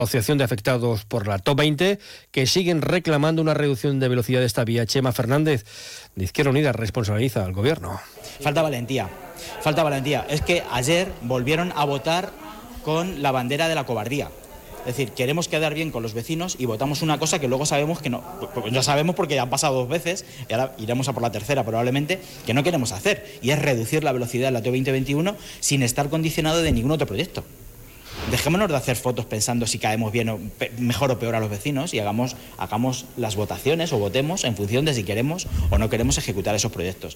Asociación de afectados por la Top 20, que siguen reclamando una reducción de velocidad de esta vía. Chema Fernández, de Izquierda Unida, responsabiliza al Gobierno. Falta valentía. Es que ayer volvieron a votar con la bandera de la cobardía. Es decir, queremos quedar bien con los vecinos y votamos una cosa que luego sabemos que no, ya sabemos porque ya han pasado 2 veces y ahora iremos a por la tercera probablemente, que no queremos hacer, y es reducir la velocidad de la T 2021 sin estar condicionado de ningún otro proyecto. Dejémonos de hacer fotos pensando si caemos bien o mejor o peor a los vecinos y hagamos las votaciones o votemos en función de si queremos o no queremos ejecutar esos proyectos.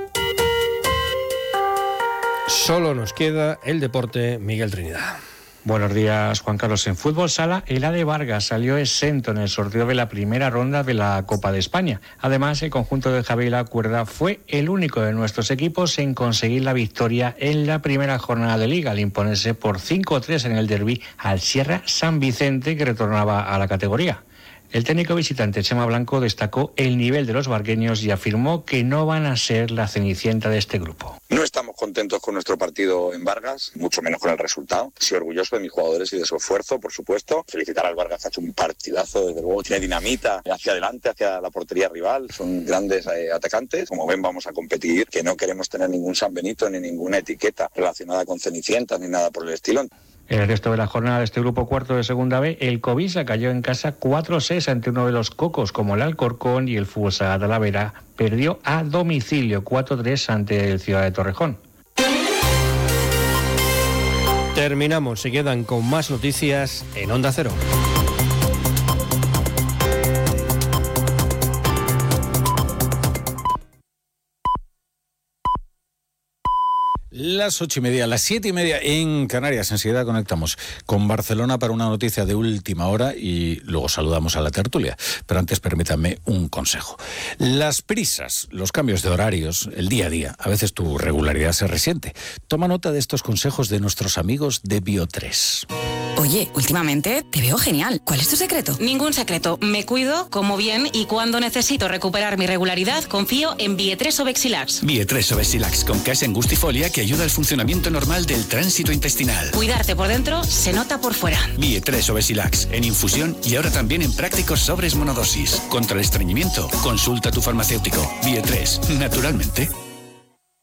Solo nos queda el deporte. Miguel Trinidad. Buenos días, Juan Carlos. En fútbol sala, el AD Vargas salió exento en el sorteo de la primera ronda de la Copa de España. Además, el conjunto de Javier Lacuerda fue el único de nuestros equipos en conseguir la victoria en la primera jornada de Liga, al imponerse por 5-3 en el derbi al Sierra San Vicente, que retornaba a la categoría. El técnico visitante Chema Blanco destacó el nivel de los vargueños y afirmó que no van a ser la cenicienta de este grupo. No estamos contentos con nuestro partido en Vargas, mucho menos con el resultado. Estoy orgulloso de mis jugadores y de su esfuerzo, por supuesto. Felicitar al Vargas, que ha hecho un partidazo, desde luego tiene dinamita hacia adelante, hacia la portería rival. Son grandes atacantes. Como ven, vamos a competir, que no queremos tener ningún San Benito ni ninguna etiqueta relacionada con cenicientas ni nada por el estilo. En el resto de la jornada de este grupo cuarto de segunda B, el Covisa cayó en casa 4-6 ante uno de los cocos como el Alcorcón, y el Fútbol Sala Talavera perdió a domicilio 4-3 ante el Ciudad de Torrejón. Terminamos, se quedan con más noticias en Onda Cero. Las 8:30, las 7:30 en Canarias. Enseguida conectamos con Barcelona para una noticia de última hora y luego saludamos a la tertulia. Pero antes permítanme un consejo. Las prisas, los cambios de horarios, el día a día, a veces tu regularidad se resiente. Toma nota de estos consejos de nuestros amigos de Bio3. Oye, últimamente te veo genial. ¿Cuál es tu secreto? Ningún secreto. Me cuido, como bien, y cuando necesito recuperar mi regularidad, confío en Bio3 Obexilax. Bio3 Obexilax, con case angustifolia que ayuda al funcionamiento normal del tránsito intestinal. Cuidarte por dentro se nota por fuera. Bio3 Obexilax, en infusión y ahora también en prácticos sobres monodosis. Contra el estreñimiento, consulta a tu farmacéutico. Bio3, naturalmente.